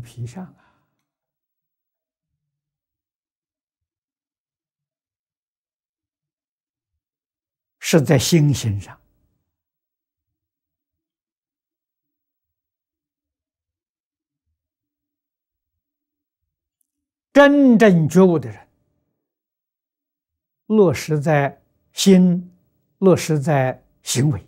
皮上啊。是在心性上。真正觉悟的人，落实在心，落实在行为，